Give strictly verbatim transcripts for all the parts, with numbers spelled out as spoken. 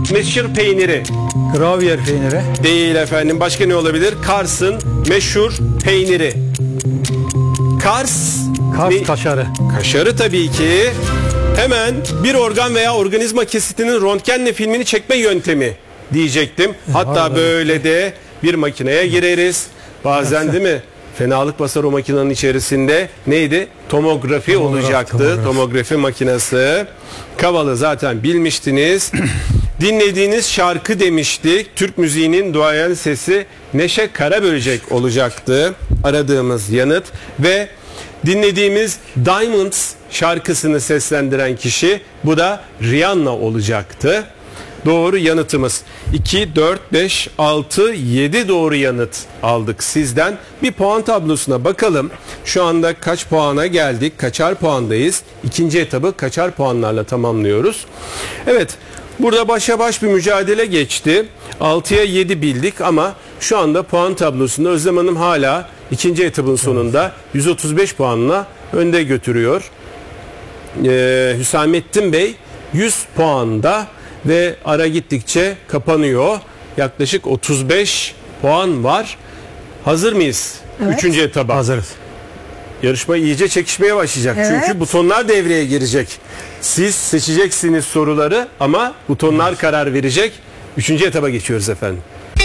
meşhur peyniri? Gravyer peyniri. Değil efendim. Başka ne olabilir? Kars'ın meşhur peyniri. Kars. Kars ne? kaşarı. Kaşarı tabii ki. Hemen bir organ veya organizma kesitinin röntgenle filmini çekme yöntemi diyecektim. Hatta Harbi. böyle de bir makineye gireriz. Bazen değil mi? Fenalık basar o makinenin içerisinde. Neydi? Tomografi Tomograf, olacaktı. tomograf. Tomografi makinesi. Kavalı zaten bilmiştiniz. Dinlediğiniz şarkı demiştik. Türk müziğinin duayen sesi Neşe Karaböcek olacaktı. Aradığımız yanıt ve dinlediğimiz Diamonds şarkısını seslendiren kişi, bu da Rihanna olacaktı. Doğru yanıtımız iki, dört, beş, altı, yedi doğru yanıt aldık sizden. Bir puan tablosuna bakalım. Şu anda kaç puana geldik? Kaçar puandayız? İkinci etabı kaçar puanlarla tamamlıyoruz? Evet, burada başa baş bir mücadele geçti. altıya yedi bildik ama şu anda puan tablosunda Özlem Hanım hala ikinci etabın sonunda yüz otuz beş puanla önde götürüyor. Ee, Hüsamettin Bey yüz puanda ve ara gittikçe kapanıyor. Yaklaşık otuz beş puan var. Hazır mıyız? Evet. Üçüncü etaba. Hazırız. Yarışma iyice çekişmeye başlayacak. Evet. Çünkü butonlar devreye girecek. Siz seçeceksiniz soruları ama butonlar karar verecek. Üçüncü etaba geçiyoruz efendim.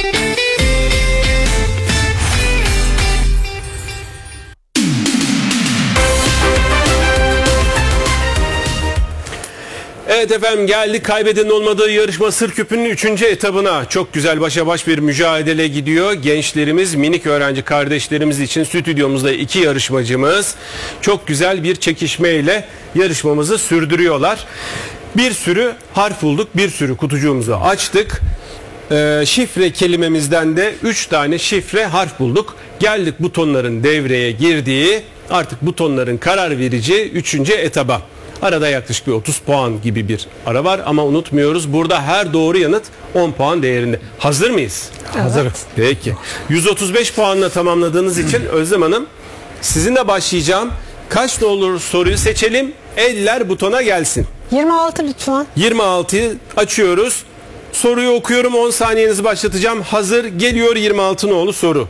Evet efendim, geldik kaybeden olmadığı yarışma Sır Küpü'nün üçüncü etabına. Çok güzel başa baş bir mücadele gidiyor. Gençlerimiz, minik öğrenci kardeşlerimiz için stüdyomuzda iki yarışmacımız çok güzel bir çekişmeyle yarışmamızı sürdürüyorlar. Bir sürü harf bulduk, bir sürü kutucuğumuzu açtık. Ee, şifre kelimemizden de üç tane şifre harf bulduk. Geldik butonların devreye girdiği, artık butonların karar verici üçüncü etaba. Arada yaklaşık bir otuz puan gibi bir ara var ama unutmuyoruz, burada her doğru yanıt on puan değerinde. Hazır mıyız? Hazırız. Peki. yüz otuz beş puanla tamamladığınız için Özlem Hanım, sizinle başlayacağım. Kaç olur soruyu seçelim. Eller butona gelsin. yirmi altı lütfen. yirmi altıyı açıyoruz. Soruyu okuyorum, on saniyenizi başlatacağım. Hazır, geliyor yirmi altı nolu soru.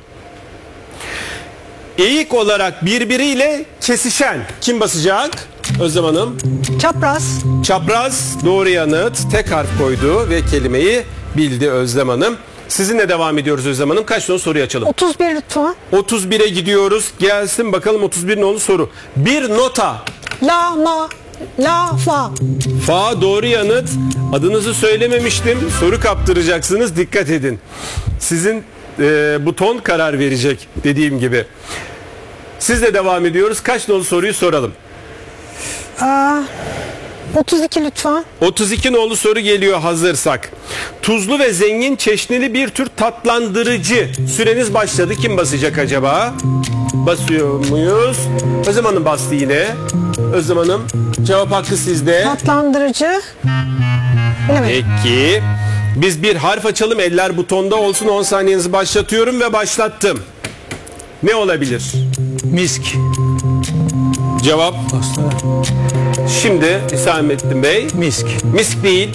Eğik olarak birbiriyle kesişen kim basacak? Özlem Hanım. Çapraz. Çapraz doğru yanıt. Tek harf koydu ve kelimeyi bildi Özlem Hanım. Sizinle devam ediyoruz Özlem Hanım. Kaç nolu soruyu açalım? otuz bir lütfen. otuz bire gidiyoruz. Gelsin bakalım otuz bir nolu soru. Bir nota. La, ma, la, fa. Fa doğru yanıt. Adınızı söylememiştim. Soru kaptıracaksınız. Dikkat edin. Sizin e, buton karar verecek dediğim gibi. Sizle devam ediyoruz. Kaç nolu soruyu soralım? Aa, otuz iki lütfen. otuz iki nolu soru geliyor hazırsak. Tuzlu ve zengin çeşnili bir tür tatlandırıcı. Süreniz başladı. Kim basacak acaba? Basıyor muyuz? Özlem Hanım bastı yine. Özlem Hanım, cevap hakkı sizde. Tatlandırıcı. Bilemedim. Peki. Biz bir harf açalım. Eller butonda olsun. on saniyenizi başlatıyorum ve başlattım. Ne olabilir? Misk. Cevap Aslında şimdi Hüsamettin Bey. misk. Misk değil.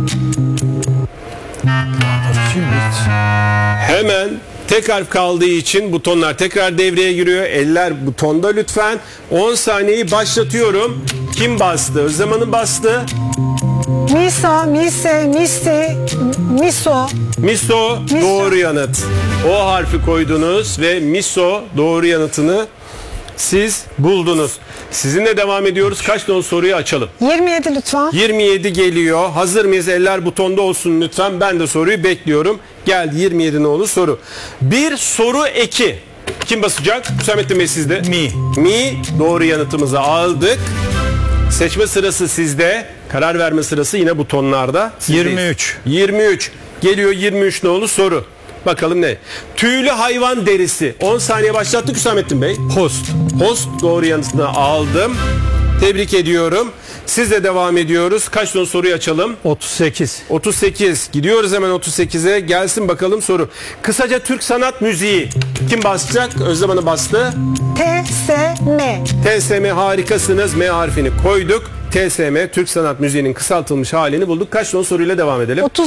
Şimdi Hemen tek harf kaldığı için butonlar tekrar devreye giriyor. Eller butonda lütfen. on saniyeyi başlatıyorum. Kim bastı? Özlem Hanım bastı. Misa, mise, misi, miso. Miso, Miso. doğru yanıt. O harfi koydunuz ve miso doğru yanıtını siz buldunuz. Sizinle devam ediyoruz. Kaç nolu soruyu açalım? yirmi yedi lütfen. yirmi yedi geliyor. Hazır mıyız? Eller butonda olsun lütfen. Ben de soruyu bekliyorum. Geldi yirmi yedi nolu soru. Bir soru eki. Kim basacak? Hüsamettin Bey sizde. Mi. Mi. Doğru yanıtımızı aldık. Seçme sırası sizde. Karar verme sırası yine butonlarda. Sizdeyiz. yirmi üç. yirmi üç. Geliyor yirmi üç nolu soru. Bakalım ne? Tüylü hayvan derisi. on saniye başlattık Hüsamettin Bey. Host. Host doğru yanıtını aldım. Tebrik ediyorum. Sizle devam ediyoruz. Kaç nolu soruyu açalım? otuz sekiz. otuz sekiz. Gidiyoruz hemen otuz sekize. Gelsin bakalım soru. Kısaca Türk sanat müziği. Kim basacak? Özlem Hanım bastı. T, S, M. T S M harikasınız. M harfini koyduk. T S M Türk sanat müziğinin kısaltılmış halini bulduk. Kaç nolu soruyla devam edelim?